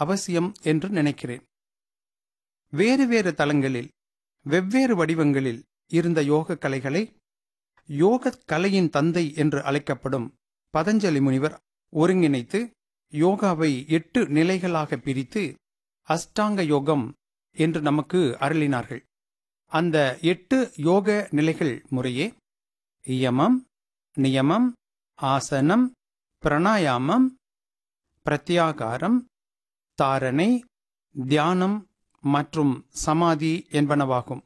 அவசியம் என்று நினைக்கிறேன். வேறு வேறு தலங்களில் வெவ்வேறு வடிவங்களில் இருந்த யோக கலைகளை யோக கலையின் தந்தை என்று அழைக்கப்படும் பதஞ்சலி முனிவர் ஒருங்கிணைத்து யோகாவை 8 நிலைகளாக பிரித்து அஷ்டாங்க யோகம் என்று நமக்கு அருளினார்கள். அந்த 8 யோக நிலைகள் முறையே யமம், நியமம், ஆசனம், பிராணாயாமம், பிரத்யாகாரம், தாரணை, தியானம் மற்றும் சமாதி என்பனவாகும்.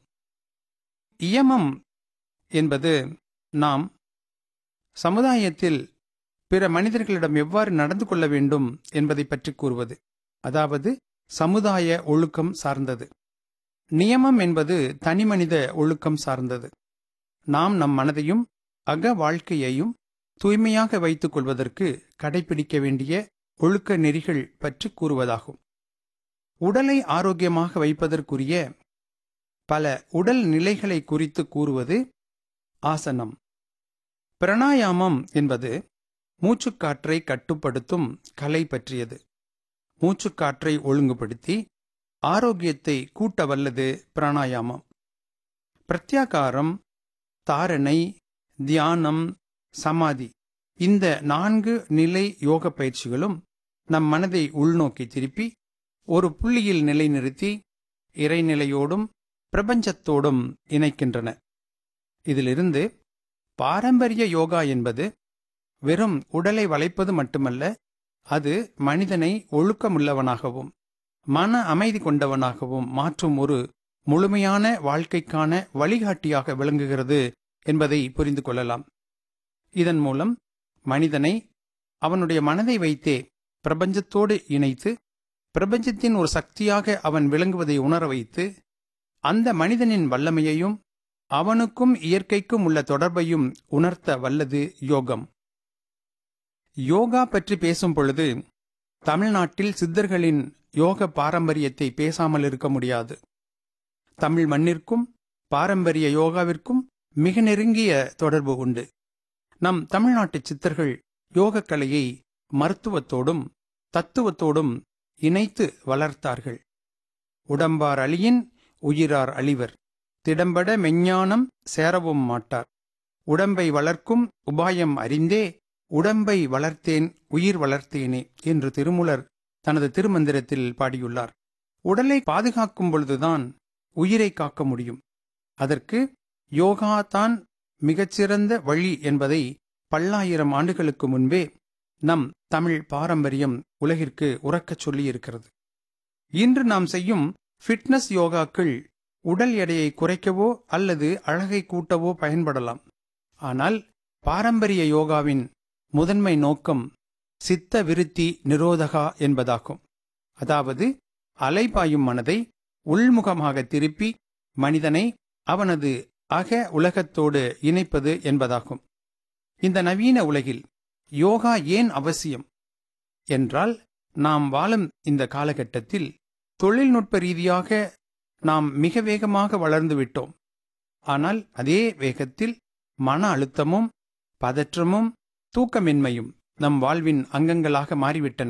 யமம் என்பது நாம் சமுதாயத்தில் பிற மனிதர்களிடம் எவ்வாறு நடந்து கொள்ள வேண்டும் என்பதை பற்றி கூறுவது, அதாவது சமுதாய ஒழுக்கம் சார்ந்தது. நியமம் என்பது தனிமனித ஒழுக்கம் சார்ந்தது. நாம் நம் மனதையும் அக வாழ்க்கையையும் தூய்மையாக வைத்துக் கொள்வதற்கு கடைபிடிக்க வேண்டிய ஒழுக்க நெறிகள் பற்றி கூறுவதாகும். உடலை ஆரோக்கியமாக வைப்பதற்குரிய பல உடல் நிலைகளை குறித்து கூறுவது ஆசனம். பிராணாயாமம் என்பது மூச்சுக்காற்றை கட்டுப்படுத்தும் கலை பற்றியது. மூச்சுக்காற்றை ஒழுங்குபடுத்தி ஆரோக்கியத்தை கூட்ட வல்லது பிராணாயாமம். பிரத்யாகாரம், தாரணை, தியானம், சமாதி இந்த 4 நிலை யோக பயிற்சிகளும் நம் மனதை உள்நோக்கி திருப்பி ஒரு புள்ளியில் நிலைநிறுத்தி இறைநிலையோடும் பிரபஞ்சத்தோடும் இணைக்கின்றன. இதிலிருந்து பாரம்பரிய யோகா என்பது வெறும் உடலை வளைப்பது மட்டுமல்ல, அது மனிதனை ஒழுக்கமுள்ளவனாகவும் மன அமைதி கொண்டவனாகவும் மாற்றும் ஒரு முழுமையான வாழ்க்கைக்கான வழிகாட்டியாக விளங்குகிறது என்பதை புரிந்து கொள்ளலாம். இதன் மூலம் மனிதனை அவனுடைய மனதை வைத்தே பிரபஞ்சத்தோடு இணைத்து பிரபஞ்சத்தின் ஒரு சக்தியாக அவன் விளங்குவதை உணர வைத்து அந்த மனிதனின் வல்லமையையும் அவனுக்கும் இயற்கைக்கும் உள்ள தொடர்பையும் உணர்த்த வல்லது யோகம். யோகா பற்றி பேசும் பொழுது தமிழ்நாட்டில் சித்தர்களின் யோக பாரம்பரியத்தை பேசாமல் இருக்க முடியாது. தமிழ் மண்ணிற்கும் பாரம்பரிய யோகாவிற்கும் மிக நெருங்கிய தொடர்பு உண்டு. நம் தமிழ்நாட்டு சித்தர்கள் யோகக்கலையை மருத்துவத்தோடும் தத்துவத்தோடும் இணைத்து வளர்த்தார்கள். உடம்பார் அழியின் உயிரார் அழிவர், திடம்பட மெஞ்ஞானம் சேரவும் மாட்டார், உடம்பை வளர்க்கும் உபாயம் அறிந்தே உடம்பை வளர்த்தேன் உயிர் வளர்த்தேனே என்று திருமூலர் தனது திருமந்திரத்தில் பாடியுள்ளார். உடலை பாதுகாக்கும் பொழுதுதான் உயிரை காக்க முடியும். அதற்கு யோகா தான் மிகச்சிறந்த வழி என்பதை பல்லாயிரம் ஆண்டுகளுக்கு முன்பே நம் தமிழ் பாரம்பரியம் உலகிற்கு உரக்கச் சொல்லியிருக்கிறது. இன்று நாம் செய்யும் ஃபிட்னஸ் யோகாக்கள் உடல் எடையை குறைக்கவோ அல்லது அழகை கூட்டவோ பயன்படலாம். ஆனால் பாரம்பரிய யோகாவின் முதன்மை நோக்கம் சித்த விருத்தி நிரோதகா என்பதாகும். அதாவது அலைபாயும் மனதை உள்முகமாக திருப்பி மனிதனை அவனது அக உலகத்தோடு இணைப்பது என்பதாகும். இந்த நவீன உலகில் யோகா ஏன் அவசியம் என்றால், நாம் வாழும் இந்த காலகட்டத்தில் தொழில்நுட்ப ரீதியாக நாம் மிக வேகமாக வளர்ந்து விட்டோம். ஆனால் அதே வேகத்தில் மன அழுத்தமும் பதற்றமும் தூக்கமின்மையும் நம் வாழ்வின் அங்கங்களாக மாறிவிட்டன.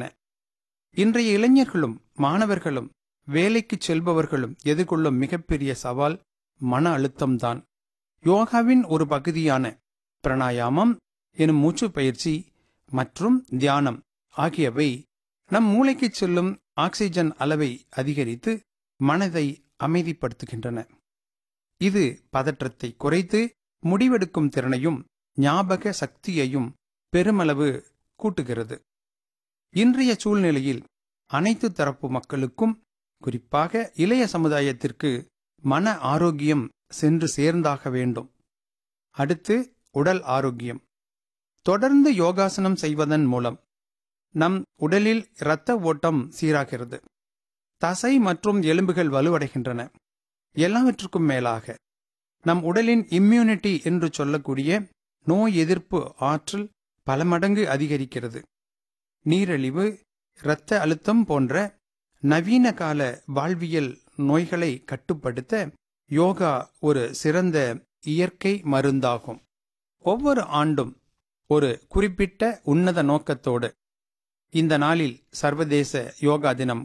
இன்றைய இளைஞர்களும் மாணவர்களும் வேலைக்கு செல்பவர்களும் எதிர்கொள்ளும் மிகப்பெரிய சவால் மன அழுத்தம்தான். யோகாவின் ஒரு பகுதியான பிராணாயாமம் எனும் மூச்சு பயிற்சி மற்றும் தியானம் ஆகியவை நம் மூளைக்கு செல்லும் ஆக்சிஜன் அளவை அதிகரித்து மனதை அமைதிப்படுத்துகின்றன. இது பதற்றத்தை குறைத்து முடிவெடுக்கும் திறனையும் ஞாபக சக்தியையும் பெருமளவு கூட்டுகிறது. இன்றைய சூழ்நிலையில் அனைத்து தரப்பு மக்களுக்கும், குறிப்பாக இளைய சமுதாயத்திற்கு மன ஆரோக்கியம் சென்று சேர்ந்தாக வேண்டும். அடுத்து உடல் ஆரோக்கியம். தொடர்ந்து யோகாசனம் செய்வதன் மூலம் நம் உடலில் இரத்த ஓட்டம் சீராகிறது, தசை மற்றும் எலும்புகள் வலுவடைகின்றன. எல்லாவற்றுக்கும் மேலாக நம் உடலின் இம்யூனிட்டி என்று சொல்லக்கூடிய நோய் எதிர்ப்பு ஆற்றல் பல மடங்கு அதிகரிக்கிறது. நீரிழிவு, இரத்த அழுத்தம் போன்ற நவீன கால வாழ்வியல் நோய்களை கட்டுப்படுத்த யோகா ஒரு சிறந்த இயற்கை மருந்தாகும். ஒவ்வொரு ஆண்டும் ஒரு குறிப்பிட்ட உன்னத நோக்கத்தோடு இந்த நாளில் சர்வதேச யோகா தினம்